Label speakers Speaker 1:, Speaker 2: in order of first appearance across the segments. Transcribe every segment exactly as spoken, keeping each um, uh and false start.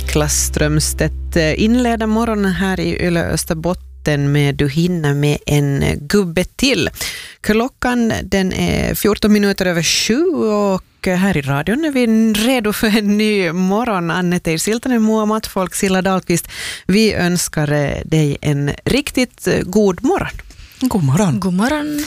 Speaker 1: Niklas Strömstedt inleder morgonen här i Yle Österbotten med Du hinner med en gubbe till. Klockan den är fjorton minuter över sju och här i radion är vi redo för en ny morgon. Anette Siltanen, Moa Mattfolk, Silla Dahlqvist. Vi önskar dig en riktigt god morgon.
Speaker 2: God morgon.
Speaker 3: God morgon.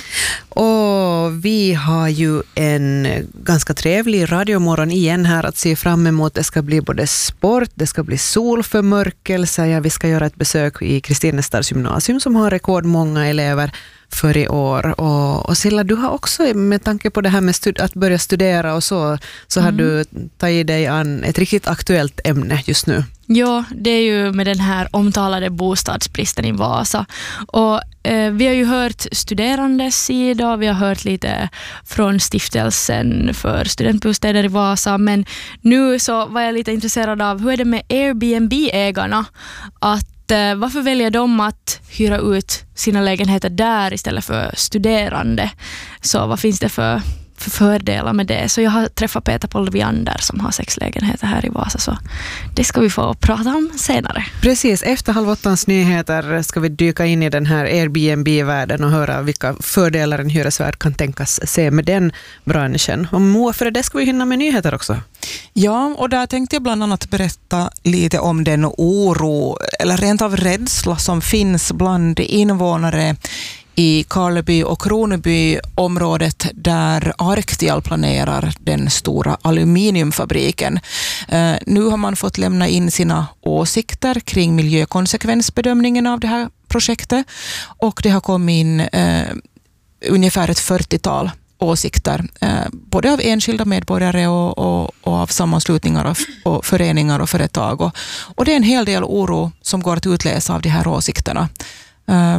Speaker 1: Och vi har ju en ganska trevlig radiomorgon igen här att se fram emot. Det ska bli både sport, det ska bli solförmörkelse. Ja, vi ska göra ett besök i Kristinestads gymnasium som har rekordmånga elever för i år. Och, och Silla, du har också med tanke på det här med stud- att börja studera och så, så mm. har du tagit dig an ett riktigt aktuellt ämne just nu.
Speaker 3: Ja, det är ju med den här omtalade bostadsbristen i Vasa. Och eh, vi har ju hört studerandes sida, vi har hört lite från stiftelsen för studentbostäder i Vasa, men nu så var jag lite intresserad av hur är det med Airbnb-ägarna, att eh, varför väljer de att hyra ut sina lägenheter där istället för studerande? Så vad finns det för för fördelar med det? Så jag har träffat Peter Polviander som har sex lägenheter här i Vasa, så det ska vi få prata om senare.
Speaker 1: Precis, efter halv åttans nyheter ska vi dyka in i den här Airbnb-världen och höra vilka fördelar en hyresvärd kan tänkas se med den branschen. Och Moa, för det ska vi hinna med nyheter också.
Speaker 2: Ja, och där tänkte jag bland annat berätta lite om den oro eller rent av rädsla som finns bland invånare i Karleby och Kroneby-området där Arctial planerar den stora aluminiumfabriken. Eh, nu har man fått lämna in sina åsikter kring miljökonsekvensbedömningen av det här projektet, och det har kommit in eh, ungefär ett fyrtiotal åsikter, eh, både av enskilda medborgare och, och, och av sammanslutningar och, och föreningar och företag. Och, och det är en hel del oro som går att utläsa av de här åsikterna. Eh,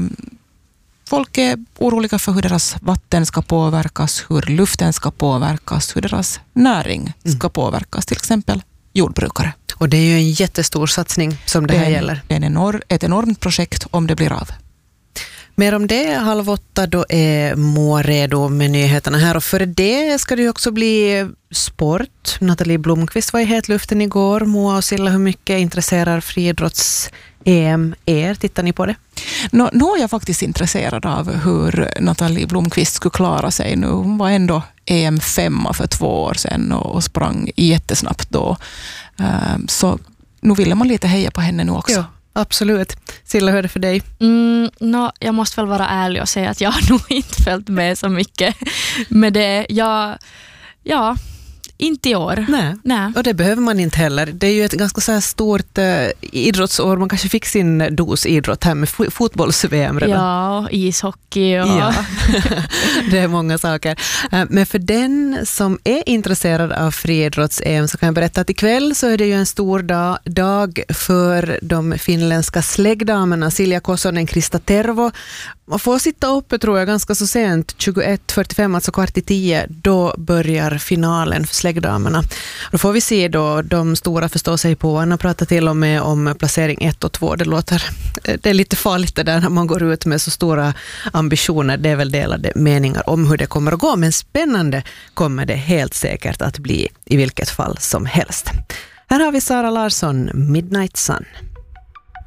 Speaker 2: Folk är oroliga för hur deras vatten ska påverkas, hur luften ska påverkas, hur deras näring ska påverkas, till exempel jordbrukare.
Speaker 1: Och det är ju en jättestor satsning som det, det här gäller.
Speaker 2: Det är en enorm, ett enormt projekt om det blir av.
Speaker 1: Mer om det, halv åtta, då är Moa redo med nyheterna här. Och för det ska det ju också bli sport. Nathalie Blomqvist var i hetluften igår. Moa och Silla, hur mycket intresserar friidrotts-E M er? Tittar ni på det?
Speaker 2: Nå, nu är jag faktiskt intresserad av hur Nathalie Blomqvist skulle klara sig nu. Hon var ändå E M femma för två år sedan och sprang jättesnabbt då. Så nu vill man lite heja på henne nu också.
Speaker 1: Ja. Absolut. Silla, hur är det för dig?
Speaker 3: Mm, no, jag måste väl vara ärlig och säga att jag har nog inte följt med så mycket med det. Jag, ja, inte i år.
Speaker 1: Nej. Nej, och det behöver man inte heller. Det är ju ett ganska så här stort uh, idrottsår. Man kanske fick sin dos idrott här med f- fotbolls-V M redan.
Speaker 3: Ja, ishockey och...
Speaker 1: Ja, det är många saker. Uh, men för den som är intresserad av friidrotts-E M så kan jag berätta att ikväll så är det ju en stor dag, dag för de finländska släggdamerna. Silja Kosonen, Krista Tervo. Man får sitta uppe, tror jag, ganska så sent, tjugoett fyrtiofem, alltså kvart i tio, då börjar finalen för släggdamerna. Då får vi se då, de stora förstår sig på, Anna pratar till och med om placering ett och två, det låter, det är lite farligt det där när man går ut med så stora ambitioner, det är väl delade meningar om hur det kommer att gå, men spännande kommer det helt säkert att bli i vilket fall som helst. Här har vi Sara Larsson, Midnight Sun.